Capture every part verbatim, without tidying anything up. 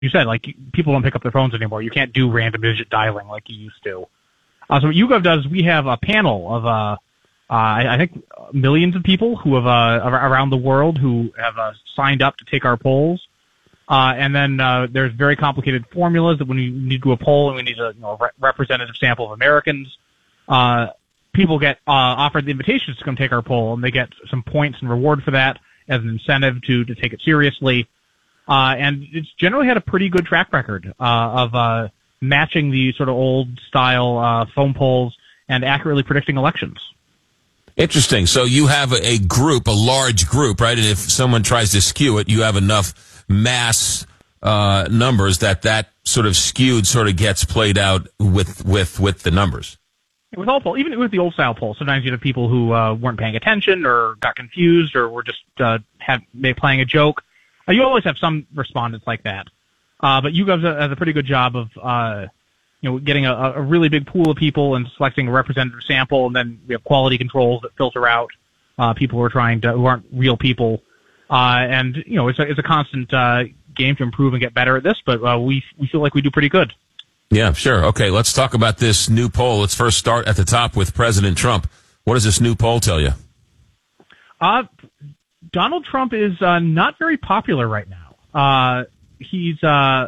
you said, like, people don't pick up their phones anymore. You can't do random digit dialing like you used to. Uh, so what YouGov does, we have a panel of, uh, uh, I, I think, millions of people who have uh, around the world who have uh, signed up to take our polls. Uh, and then uh, there's very complicated formulas that when we need to do a poll and we need a you know, re- representative sample of Americans, uh, people get uh, offered the invitations to come take our poll, and they get some points and reward for that as an incentive to, to take it seriously. Uh, and it's generally had a pretty good track record uh, of uh, matching the sort of old-style uh, phone polls and accurately predicting elections. Interesting. So you have a group, a large group, right? And if someone tries to skew it, you have enough mass uh, numbers that that sort of skewed sort of gets played out with with with the numbers. With all polls, even with the old style polls, sometimes you have people who uh, weren't paying attention or got confused or were just uh, have, playing a joke. Uh, you always have some respondents like that. Uh, but YouGov does a pretty good job of uh, you know getting a, a really big pool of people and selecting a representative sample, and then we have quality controls that filter out uh, people who are trying to who aren't real people. Uh, and, you know, it's a, it's a constant, uh, game to improve and get better at this, but, uh, we, we feel like we do pretty good. Yeah, sure. Okay. Let's talk about this new poll. Let's first start at the top with President Trump. What does this new poll tell you? Uh, Donald Trump is, uh, not very popular right now. Uh, he's, uh,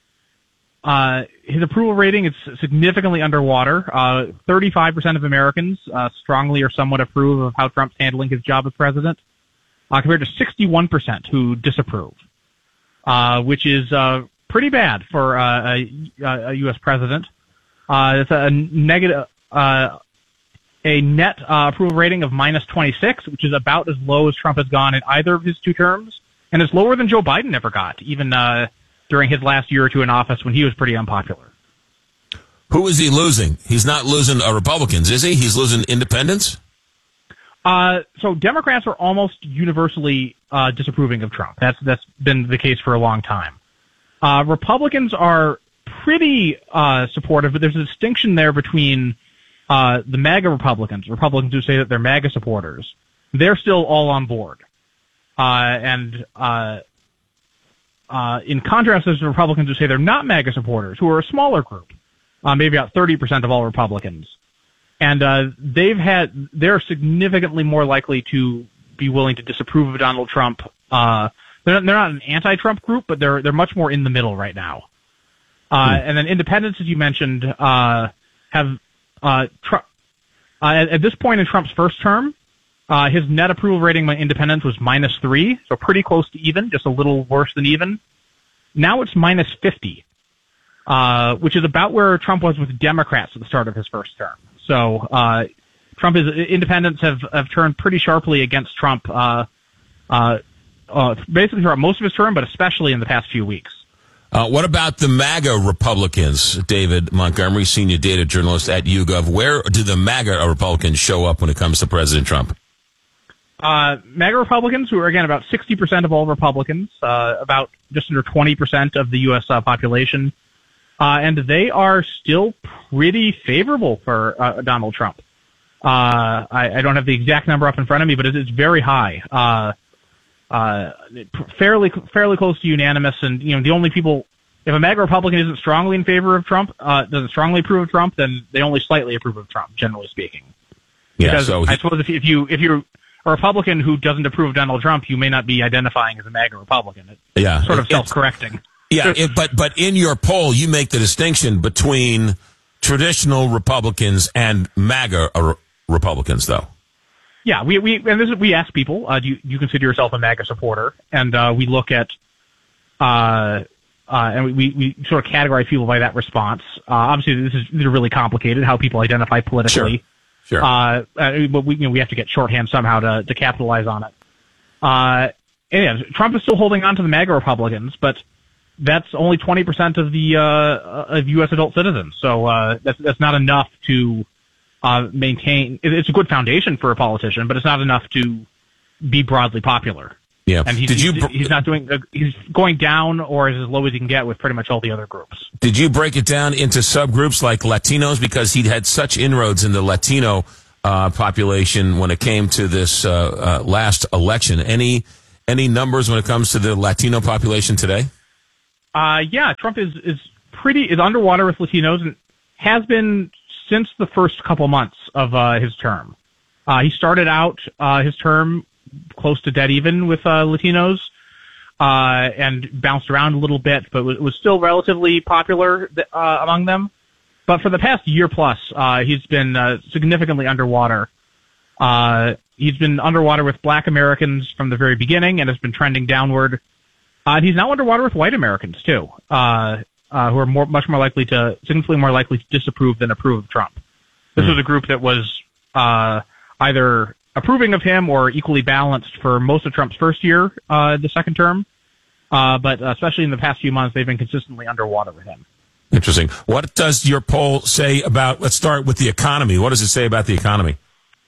uh, his approval rating is significantly underwater. Uh, thirty-five percent of Americans, uh, strongly or somewhat approve of how Trump's handling his job as president. Uh, compared to sixty-one percent who disapprove, uh, which is uh, pretty bad for uh, a, a U S president. Uh, it's a negative, uh, a net uh, approval rating of minus twenty-six, which is about as low as Trump has gone in either of his two terms, and it's lower than Joe Biden ever got, even uh, during his last year or two in office when he was pretty unpopular. Who is he losing? He's not losing uh, Republicans, is he? He's losing independents? Uh, so Democrats are almost universally uh, disapproving of Trump. That's that's been the case for a long time. Uh, Republicans are pretty uh, supportive, but there's a distinction there between uh, the MAGA Republicans, Republicans who say that they're MAGA supporters. They're still all on board, uh, and uh, uh, in contrast, there's the Republicans who say they're not MAGA supporters, who are a smaller group, uh, maybe about thirty percent of all Republicans. And uh, they've had they're significantly more likely to be willing to disapprove of Donald Trump. Uh, they're not, they're not an anti-Trump group, but they're they're much more in the middle right now. Uh, hmm. And then independents, as you mentioned, uh, have uh, Trump, uh, at, at this point in Trump's first term, uh, his net approval rating by independents was minus three, so pretty close to even, just a little worse than even. Now it's minus fifty, uh, which is about where Trump was with Democrats at the start of his first term. So, uh, Trump is, independents have, have turned pretty sharply against Trump, uh, uh, uh, basically throughout most of his term, but especially in the past few weeks. Uh, what about the MAGA Republicans, David Montgomery, senior data journalist at YouGov? Where do the MAGA Republicans show up when it comes to President Trump? Uh, MAGA Republicans, who are, again, about sixty percent of all Republicans, uh, about just under twenty percent of the U S uh, population. Uh, and they are still pretty favorable for uh, Donald Trump. Uh, I, I don't have the exact number up in front of me, but it, it's very high. Uh, uh, fairly, fairly close to unanimous. And, you know, the only people, if a MAGA Republican isn't strongly in favor of Trump, uh, doesn't strongly approve of Trump, then they only slightly approve of Trump, generally speaking. Yeah, because so he- I suppose if, if you, if you're a Republican who doesn't approve of Donald Trump, you may not be identifying as a MAGA Republican. It's yeah. sort of It's, self-correcting. Yeah, it, but but in your poll, you make the distinction between traditional Republicans and MAGA or Republicans, though. Yeah, we we and this is, we ask people, uh, do you, do you consider yourself a MAGA supporter? And uh, we look at, uh, uh, and we, we sort of categorize people by that response. Uh, obviously, this is, these are really complicated, how people identify politically. Sure. Sure. Uh, uh, but we you know we have to get shorthand somehow to to capitalize on it. Uh, and yeah, Trump is still holding on to the MAGA Republicans, but that's only twenty percent of the, uh, of U S adult citizens. So, uh, that's, that's not enough to, uh, maintain, it's a good foundation for a politician, but it's not enough to be broadly popular. Yeah. And he's, Did you, he's, he's not doing, uh, he's going down or is as low as he can get with pretty much all the other groups. Did you break it down into subgroups like Latinos? Because he'd had such inroads in the Latino, uh, population when it came to this, uh, uh, last election. Any, any numbers when it comes to the Latino population today? Uh, yeah, Trump is, is pretty, is underwater with Latinos and has been since the first couple months of, uh, his term. Uh, he started out, uh, his term close to dead even with, uh, Latinos, uh, and bounced around a little bit, but was, was still relatively popular, uh, among them. But for the past year plus, uh, he's been, uh, significantly underwater. Uh, he's been underwater with black Americans from the very beginning and has been trending downward. Uh, and he's now underwater with white Americans, too, uh, uh, who are more, much more likely to, significantly more likely to disapprove than approve of Trump. This mm. was a group that was uh, either approving of him or equally balanced for most of Trump's first year, uh, the second term. Uh, but especially in the past few months, they've been consistently underwater with him. Interesting. What does your poll say about, let's start with the economy. What does it say about the economy?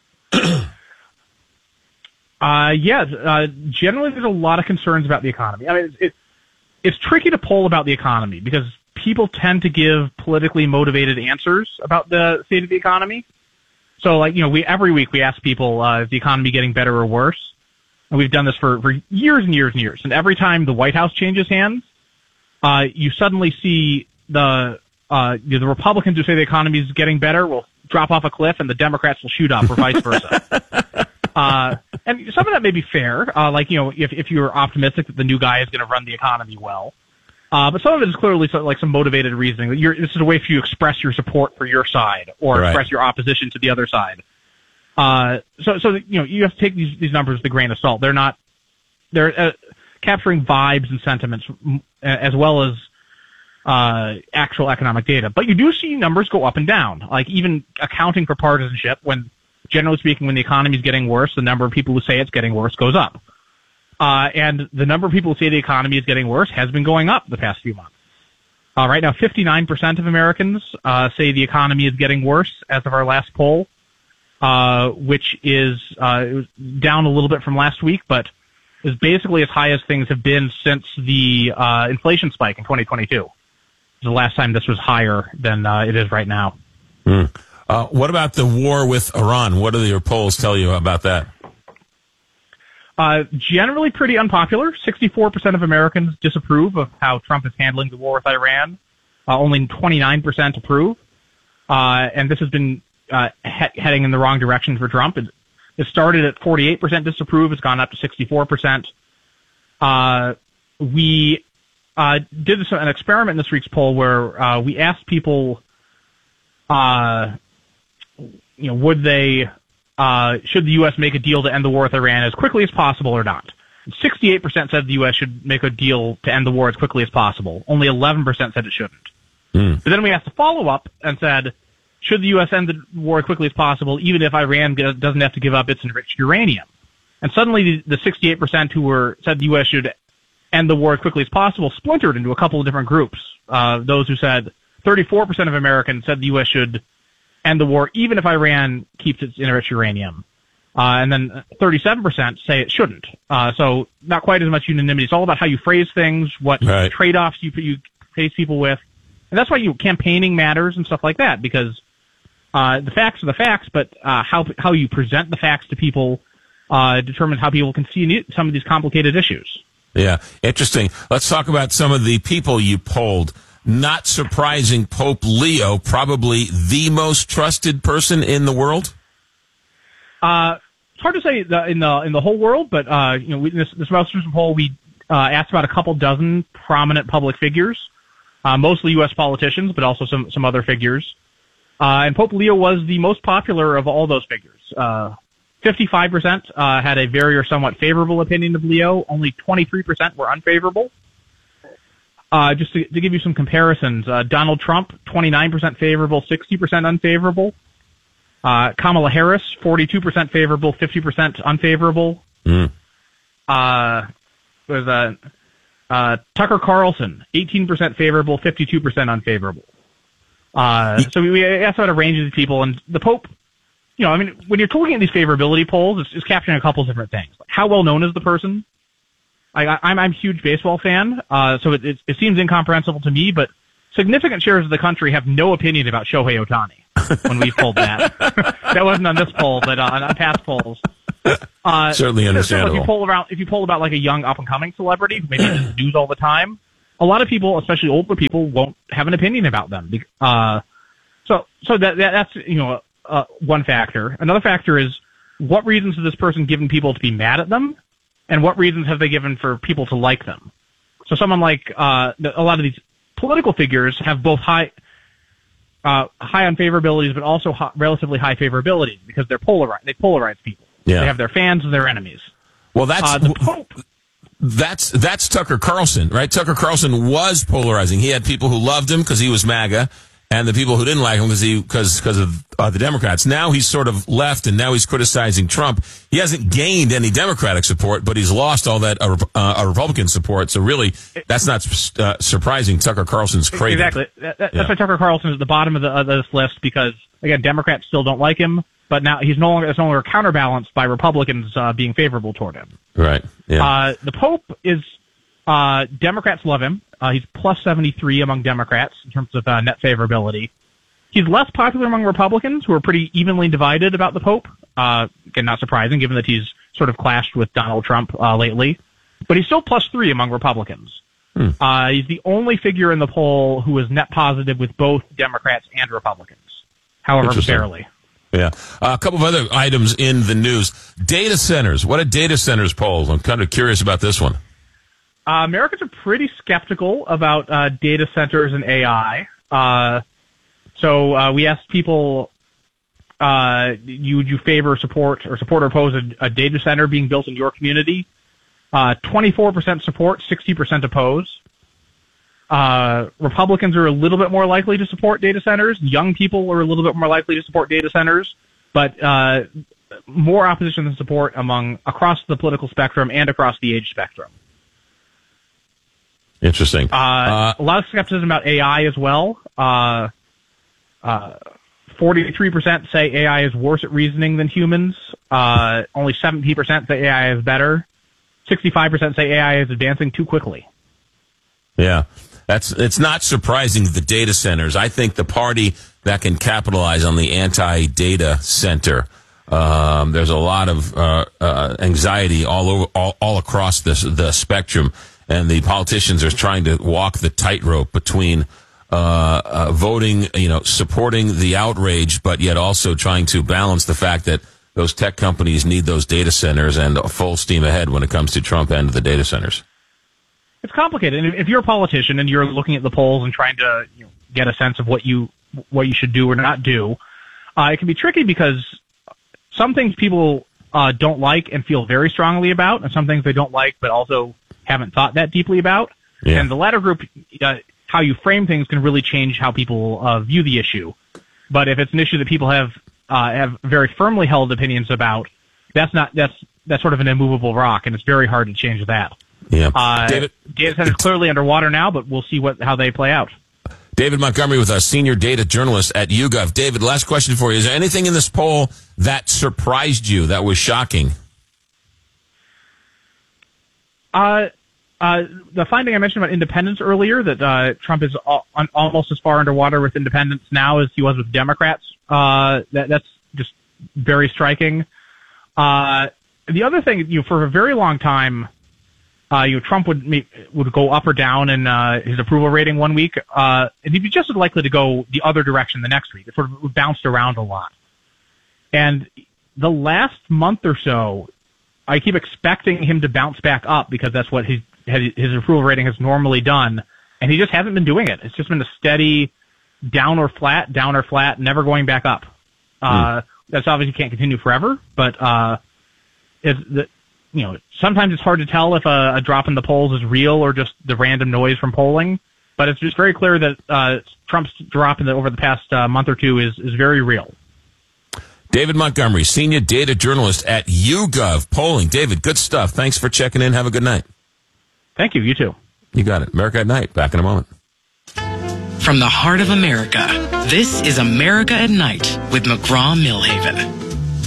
Uh, yeah, uh, generally there's a lot of concerns about the economy. I mean, it's, it, it's tricky to poll about the economy because people tend to give politically motivated answers about the state of the economy. So, like, you know, we, every week we ask people, uh, is the economy getting better or worse? And we've done this for, for years and years and years. And every time the White House changes hands, uh, you suddenly see the, uh, you know, the Republicans who say the economy is getting better will drop off a cliff and the Democrats will shoot up or vice versa. Uh, and some of that may be fair, uh, like, you know, if, if you're optimistic that the new guy is going to run the economy well. Uh, but some of it is clearly so, like some motivated reasoning. You're, this is a way for you to express your support for your side or right. express your opposition to the other side. Uh, so, so, you know, you have to take these, these numbers with a grain of salt. They're not, they're uh, capturing vibes and sentiments as well as, uh, actual economic data. But you do see numbers go up and down, like even accounting for partisanship when, generally speaking, when the economy is getting worse, the number of people who say it's getting worse goes up. Uh, and the number of people who say the economy is getting worse has been going up the past few months. Uh, right now, fifty-nine percent of Americans uh, say the economy is getting worse as of our last poll, uh, which is uh, it was down a little bit from last week, but is basically as high as things have been since the uh, inflation spike in twenty twenty-two. The last time this was higher than uh, it is right now. Mm. Uh, what about the war with Iran? What do your polls tell you about that? Uh, generally pretty unpopular. sixty-four percent of Americans disapprove of how Trump is handling the war with Iran. Uh, only twenty-nine percent approve. Uh, and this has been uh, he- heading in the wrong direction for Trump. It, it started at forty-eight percent disapprove. It's gone up to sixty-four percent. Uh, we uh, did this, an experiment in this week's poll where uh, we asked people... Uh, you know, would they, uh, should the U S make a deal to end the war with Iran as quickly as possible or not? sixty-eight percent said the U S should make a deal to end the war as quickly as possible. Only eleven percent said it shouldn't. Mm. But then we asked a follow-up and said, should the U S end the war as quickly as possible even if Iran doesn't have to give up its enriched uranium? And suddenly the, the sixty-eight percent who were said the U S should end the war as quickly as possible splintered into a couple of different groups. Uh, those who said thirty-four percent of Americans said the U S should end the war even if Iran keeps its enriched uranium. Uh, and then thirty-seven percent say it shouldn't. Uh, so not quite as much unanimity. It's all about how you phrase things, what right. trade-offs you, you face people with. And that's why you campaigning matters and stuff like that, because uh, the facts are the facts, but uh, how how you present the facts to people uh, determines how people can see some of these complicated issues. Yeah, interesting. Let's talk about some of the people you polled. Not surprising, Pope Leo, probably the most trusted person in the world? Uh, it's hard to say the, in the in the whole world, but uh, you know, we, this this most recent poll we uh, asked about a couple dozen prominent public figures, uh, mostly U S politicians, but also some some other figures. Uh, and Pope Leo was the most popular of all those figures. Uh, fifty-five percent uh, had a very or somewhat favorable opinion of Leo. Only twenty-three percent were unfavorable. Uh, just to, to give you some comparisons, uh, Donald Trump, twenty-nine percent favorable, sixty percent unfavorable. Uh, Kamala Harris, forty-two percent favorable, fifty percent unfavorable. Mm. Uh, with, uh, uh, Tucker Carlson, eighteen percent favorable, fifty-two percent unfavorable. Uh, so we, we asked about a range of these people, and the Pope, you know, I mean, when you're looking at these favorability polls, it's, it's capturing a couple of different things. How well known is the person? I, I'm, I'm a huge baseball fan, uh, so it, it, it seems incomprehensible to me, but significant shares of the country have no opinion about Shohei Ohtani when we pulled that. That wasn't on this poll, but on, on past polls. Uh, Certainly understandable. So if you poll around, if you poll about like a young up and coming celebrity who maybe is in the news all the time, a lot of people, especially older people, won't have an opinion about them. Uh, so, so that, that that's you know uh, one factor. Another factor is what reasons has this person given people to be mad at them, and what reasons have they given for people to like them? So, someone like uh, a lot of these political figures have both high uh, high unfavorabilities, but also high, relatively high favorabilities because they're polarize. They polarize people. Yeah. They have their fans and their enemies. Well, that's uh, the Pope. That's that's Tucker Carlson, right? Tucker Carlson was polarizing. He had people who loved him because he was MAGA, and the people who didn't like him because he because because of uh, the Democrats. Now he's sort of left, and now he's criticizing Trump. He hasn't gained any Democratic support, but he's lost all that uh, uh, Republican support. So really, that's not uh, surprising. Tucker Carlson's crazy. Exactly. That, that, yeah. That's why Tucker Carlson is at the bottom of, the, of this list because again, Democrats still don't like him. But now he's no longer, it's no longer counterbalanced by Republicans uh, being favorable toward him. Right. Yeah. Uh, the Pope is, uh, Democrats love him. Uh, he's plus seventy-three among Democrats in terms of uh, net favorability. He's less popular among Republicans, who are pretty evenly divided about the Pope. Uh, again, not surprising, given that he's sort of clashed with Donald Trump uh, lately. But he's still plus three among Republicans. Hmm. Uh, he's the only figure in the poll who is net positive with both Democrats and Republicans, however barely. Yeah. Uh, a couple of other items in the news. Data centers. What are data centers polls? I'm kind of curious about this one. Uh, Americans are pretty skeptical about uh, data centers and A I. Uh, so uh, we asked people, uh, you, would you favor, support, or support or oppose a, a data center being built in your community? Uh, twenty-four percent support, sixty percent oppose. Uh, Republicans are a little bit more likely to support data centers. Young people are a little bit more likely to support data centers, but uh, more opposition than support among across the political spectrum and across the age spectrum. Interesting. Uh, uh, a lot of skepticism about A I as well. Uh, uh, forty-three percent say A I is worse at reasoning than humans. Uh, only seventeen percent say A I is better. sixty-five percent say A I is advancing too quickly. Yeah. That's, it's not surprising the data centers. I think the party that can capitalize on the anti-data center, um, there's a lot of, uh, uh, anxiety all over, all, all across this, the spectrum. And the politicians are trying to walk the tightrope between, uh, uh, voting, you know, supporting the outrage, but yet also trying to balance the fact that those tech companies need those data centers and full steam ahead when it comes to Trump and the data centers. It's complicated. And if you're a politician and you're looking at the polls and trying to you know, get a sense of what you what you should do or not do, uh, it can be tricky because some things people uh, don't like and feel very strongly about, and some things they don't like but also haven't thought that deeply about. Yeah. And the latter group, uh, how you frame things can really change how people uh, view the issue. But if it's an issue that people have uh, have very firmly held opinions about, that's not that's that's sort of an immovable rock, and it's very hard to change that. Yeah, uh, David, data centers clearly underwater now, but we'll see what how they play out. David Montgomery with us, senior data journalist at YouGov. David, last question for you: is there anything in this poll that surprised you, that was shocking? Uh, uh, the finding I mentioned about independents earlier, that uh, Trump is al- almost as far underwater with independents now as he was with Democrats. Uh, that, that's just very striking. Uh, the other thing, you know, for a very long time. Uh, you know, Trump would make, would go up or down in uh, his approval rating one week, uh, and he'd be just as likely to go the other direction the next week. It sort of bounced around a lot. And the last month or so, I keep expecting him to bounce back up because that's what his his approval rating has normally done, and he just hasn't been doing it. It's just been a steady down or flat, down or flat, never going back up. Uh, mm. That's obviously can't continue forever, but uh, it's the you know, sometimes it's hard to tell if a, a drop in the polls is real or just the random noise from polling. But it's just very clear that uh, Trump's drop in the, over the past uh, month or two is, is very real. David Montgomery, senior data journalist at YouGov Polling. David, good stuff. Thanks for checking in. Have a good night. Thank you. You too. You got it. America at Night. Back in a moment. From the heart of America, this is America at Night with McGraw-Milhaven.